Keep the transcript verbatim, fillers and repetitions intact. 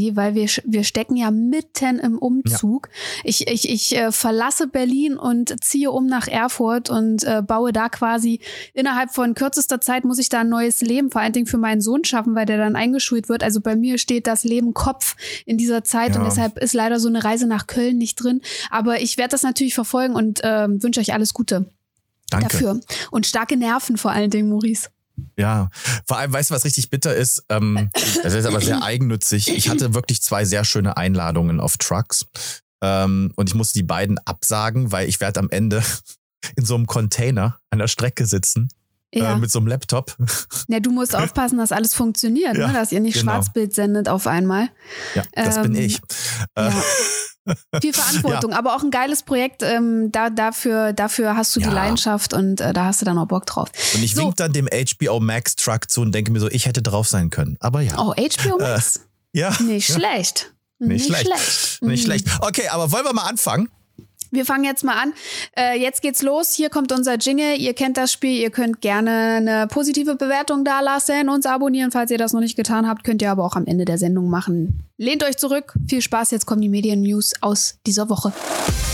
crazy, weil wir wir stecken ja mitten im Umzug. Ja. Ich ich ich äh, verlasse Berlin und ziehe um nach Erfurt und äh, baue da quasi innerhalb von kürzester Zeit muss ich da ein neues Leben, vor allen Dingen für meinen Sohn schaffen, weil der dann eingeschult wird. Also bei mir steht das Leben Kopf in dieser Zeit ja. und deshalb ist leider so eine Reise nach Köln nicht drin. Aber ich werde das natürlich verfolgen und äh, wünsche euch alles Gute. Danke. Dafür. Und starke Nerven vor allen Dingen, Maurice. Ja, vor allem, weißt du, was richtig bitter ist? Ähm, das ist aber sehr eigennützig. Ich hatte wirklich zwei sehr schöne Einladungen auf Trucks ähm, und ich musste die beiden absagen, weil ich werde am Ende in so einem Container an der Strecke sitzen. Ja. Äh, mit so einem Laptop. Ja, du musst aufpassen, dass alles funktioniert, ja, ne? Dass ihr nicht genau. Schwarzbild sendet auf einmal. Ja, das ähm, bin ich. Ja. Viel Verantwortung, ja. aber auch ein geiles Projekt. Ähm, da, dafür, dafür hast du ja. die Leidenschaft und äh, da hast du dann auch Bock drauf. Und ich so. wink dann dem H B O Max Truck zu und denke mir so, ich hätte drauf sein können. Aber ja. Oh, H B O Max? Äh, ja. Nicht ja. schlecht. Nicht, nicht schlecht. schlecht. Nicht mhm. schlecht. Okay, aber wollen wir mal anfangen? Wir fangen jetzt mal an. Äh, jetzt geht's los. Hier kommt unser Jingle. Ihr kennt das Spiel. Ihr könnt gerne eine positive Bewertung dalassen, uns abonnieren. Falls ihr das noch nicht getan habt, könnt ihr aber auch am Ende der Sendung machen. Lehnt euch zurück. Viel Spaß. Jetzt kommen die Medien-News aus dieser Woche.